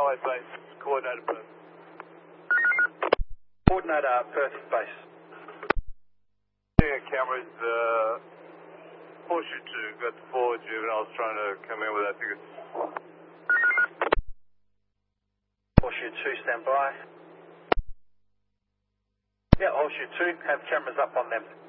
Highway base, coordinated Perth. Coordinator Perth base. Yeah, cameras, Horseshoe 2, got the 4 juveniles trying to come in without tickets. Horseshoe 2, stand by. Yeah, Horseshoe 2, have cameras up on them.